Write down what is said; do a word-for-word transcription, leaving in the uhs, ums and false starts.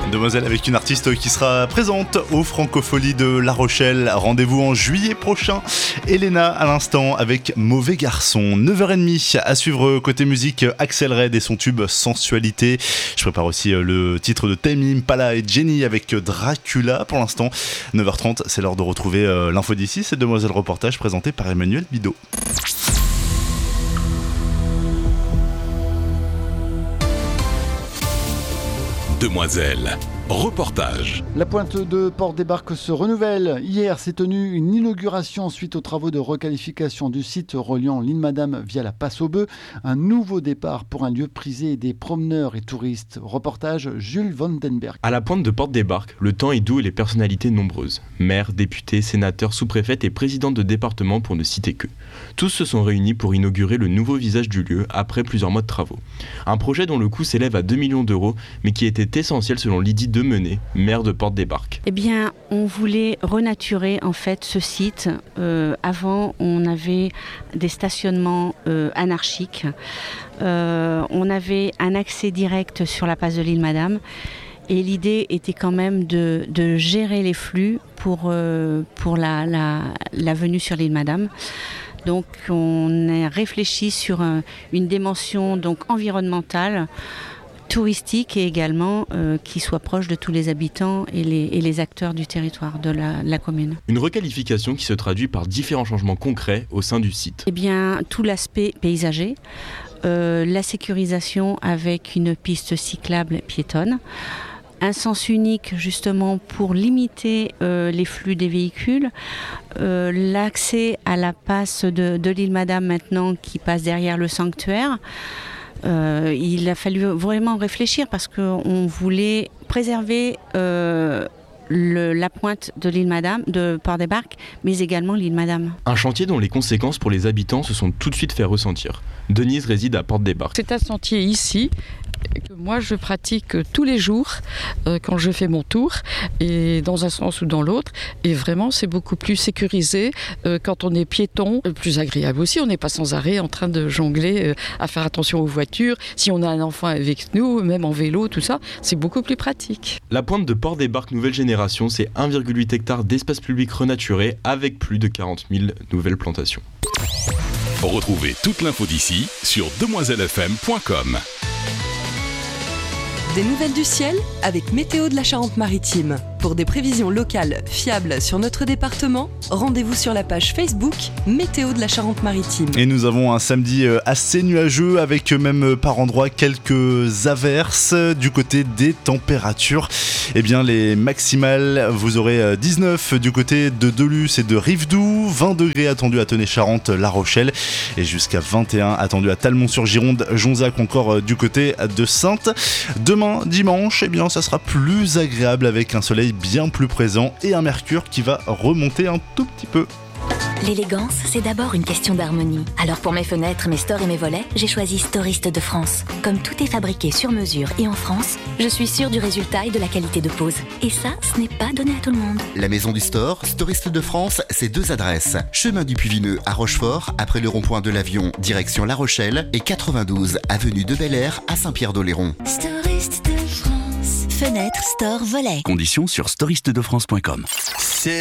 Demoiselle avec une artiste qui sera présente aux Francopholies de La Rochelle. Rendez-vous en juillet prochain. Elena à l'instant avec Mauvais Garçon. neuf heures trente à suivre côté musique Axel Red et son tube Sensualité. Je prépare aussi le titre de Tame Impala et Jenny avec Dracula. Pour l'instant, neuf heures trente, c'est l'heure de retrouver l'info d'ici. C'est Demoiselle Reportage présenté par Emmanuel Bidot. Demoiselle Reportage. La pointe de Port-des-Barques se renouvelle. Hier s'est tenue une inauguration suite aux travaux de requalification du site reliant l'île Madame via la Passe aux Bœufs. Un nouveau départ pour un lieu prisé des promeneurs et touristes. Reportage Jules Vandenberg. À la pointe de Port-des-Barques, le temps est doux et les personnalités nombreuses. Maires, députés, sénateurs, sous-préfètes et présidents de départements pour ne citer qu'eux. Tous se sont réunis pour inaugurer le nouveau visage du lieu après plusieurs mois de travaux. Un projet dont le coût s'élève à deux millions d'euros mais qui était essentiel selon Lydie Demenet, maire de Port-des-Barques. Eh bien, on voulait renaturer en fait ce site. Euh, avant, on avait des stationnements euh, anarchiques. Euh, on avait un accès direct sur la place de l'île Madame. Et l'idée était quand même de, de gérer les flux pour, euh, pour la, la, la venue sur l'île Madame. Donc, on a réfléchi sur un, une dimension donc, environnementale, touristique et également euh, qui soit proche de tous les habitants et les, et les acteurs du territoire de la, de la commune. Une requalification qui se traduit par différents changements concrets au sein du site. Eh bien, tout l'aspect paysager, euh, la sécurisation avec une piste cyclable piétonne, un sens unique justement pour limiter euh, les flux des véhicules, euh, l'accès à la passe de, de l'île Madame maintenant qui passe derrière le sanctuaire. Euh, il a fallu vraiment réfléchir parce qu'on voulait préserver euh, le, la pointe de l'île Madame, de Port-des-Barques, mais également l'île Madame. Un chantier dont les conséquences pour les habitants se sont tout de suite fait ressentir. Denise réside à Port-des-Barques. C'est un sentier ici que moi je pratique tous les jours euh, quand je fais mon tour, et dans un sens ou dans l'autre, et vraiment c'est beaucoup plus sécurisé euh, quand on est piéton, plus agréable aussi, on n'est pas sans arrêt en train de jongler, euh, à faire attention aux voitures, si on a un enfant avec nous, même en vélo, tout ça, c'est beaucoup plus pratique. La pointe de Port-des-Barques nouvelle génération, c'est un virgule huit hectares d'espace public renaturé avec plus de quarante mille nouvelles plantations. Retrouvez toute l'info d'ici sur demoiselle f m point com. Des nouvelles du ciel avec Météo de la Charente-Maritime. Pour des prévisions locales fiables sur notre département, rendez-vous sur la page Facebook Météo de la Charente-Maritime. Et nous avons un samedi assez nuageux avec même par endroits quelques averses. Du côté des températures, eh bien les maximales, vous aurez dix-neuf du côté de Delus et de Rivedoux, vingt degrés attendus à Tenay-Charente, La Rochelle et jusqu'à vingt et un attendus à Talmont-sur-Gironde, Jonzac, encore du côté de Saintes. Demain, dimanche, eh bien ça sera plus agréable avec un soleil bien plus présent et un mercure qui va remonter un tout petit peu. L'élégance, c'est d'abord une question d'harmonie. Alors pour mes fenêtres, mes stores et mes volets, j'ai choisi Storiste de France. Comme tout est fabriqué sur mesure et en France, je suis sûre du résultat et de la qualité de pose. Et ça, ce n'est pas donné à tout le monde. La maison du store, Storiste de France, c'est deux adresses. Chemin du Puy-Vineux à Rochefort, après le rond-point de l'Avion, direction La Rochelle, et quatre-vingt-douze avenue de Bel-Air à Saint-Pierre-d'Oléron. Storiste de France. Fenêtres, stores, volets. Conditions sur storiste de france point com.